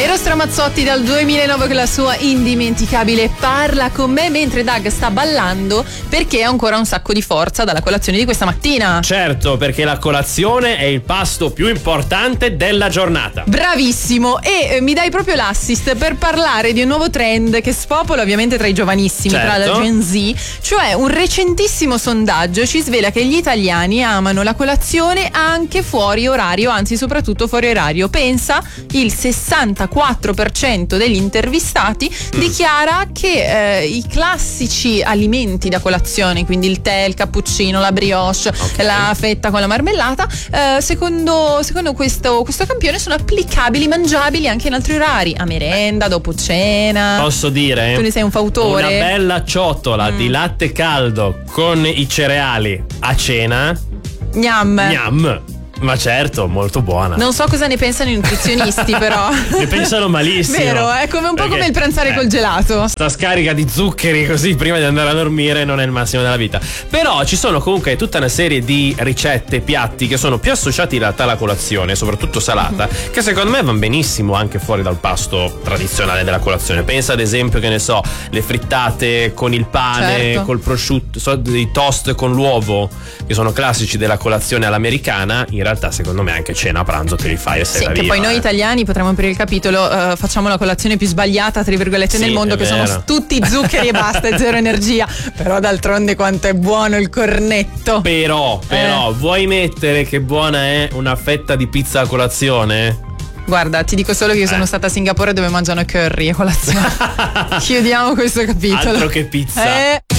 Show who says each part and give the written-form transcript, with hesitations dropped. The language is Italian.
Speaker 1: Eros Ramazzotti dal 2009 con la sua indimenticabile Parla con me, mentre Doug sta ballando perché ha ancora un sacco di forza dalla colazione di questa mattina.
Speaker 2: Certo, perché la colazione è il pasto più importante della giornata.
Speaker 1: Bravissimo, e mi dai proprio l'assist per parlare di un nuovo trend che spopola ovviamente tra i giovanissimi,
Speaker 2: certo,
Speaker 1: tra la Gen Z, cioè un recentissimo sondaggio ci svela che gli italiani amano la colazione anche fuori orario, anzi soprattutto fuori orario. Pensa, il 64% degli intervistati dichiara che i classici alimenti da colazione, quindi il tè, il cappuccino, la brioche, la fetta con la marmellata, secondo questo campione sono applicabili, mangiabili anche in altri orari, a merenda, dopo cena.
Speaker 2: Posso dire?
Speaker 1: Tu ne sei un fautore?
Speaker 2: Una bella ciotola di latte caldo con i cereali a cena.
Speaker 1: Gnam.
Speaker 2: Gnam. Ma certo, molto buona.
Speaker 1: Non so cosa ne pensano i nutrizionisti, però.
Speaker 2: Ne pensano malissimo.
Speaker 1: Vero, è come un po' come il pranzare col gelato.
Speaker 2: Sta scarica di zuccheri così prima di andare a dormire non è il massimo della vita. Però ci sono comunque tutta una serie di ricette, piatti che sono più associati in realtà alla colazione, soprattutto salata, che secondo me vanno benissimo anche fuori dal pasto tradizionale della colazione. Pensa ad esempio, che ne so, le frittate con il pane,
Speaker 1: certo,
Speaker 2: col prosciutto, dei toast con l'uovo, che sono classici della colazione all'americana. In realtà secondo me anche cena, pranzo te li fai e sei
Speaker 1: che poi noi italiani, potremmo aprire il capitolo, facciamo la colazione più sbagliata tra virgolette nel mondo, che sono tutti zuccheri e basta, e zero energia. Però d'altronde quanto è buono il cornetto.
Speaker 2: Però vuoi mettere che buona è una fetta di pizza a colazione?
Speaker 1: Guarda, ti dico solo che io sono stata a Singapore dove mangiano curry a colazione. Chiudiamo questo capitolo.
Speaker 2: Altro che pizza.